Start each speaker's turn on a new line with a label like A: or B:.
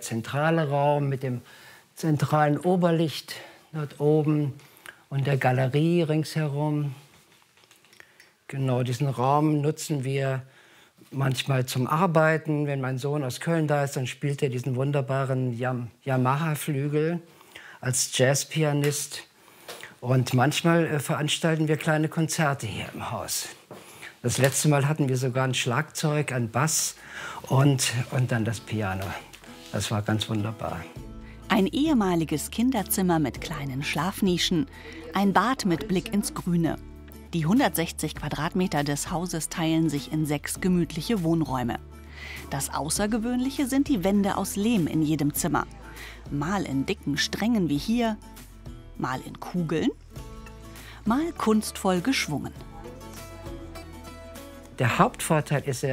A: zentrale Raum mit dem zentralen Oberlicht dort oben und der Galerie ringsherum. Genau, diesen Raum nutzen wir manchmal zum Arbeiten. Wenn mein Sohn aus Köln da ist, dann spielt er diesen wunderbaren Yamaha-Flügel als Jazzpianist. Und manchmal veranstalten wir kleine Konzerte hier im Haus. Das letzte Mal hatten wir sogar ein Schlagzeug, ein Bass und dann das Piano. Das war ganz wunderbar.
B: Ein ehemaliges Kinderzimmer mit kleinen Schlafnischen, ein Bad mit Blick ins Grüne. Die 160 Quadratmeter des Hauses teilen sich in 6 gemütliche Wohnräume. Das Außergewöhnliche sind die Wände aus Lehm in jedem Zimmer. Mal in dicken Strängen wie hier, mal in Kugeln, mal kunstvoll geschwungen.
A: Der Hauptvorteil ist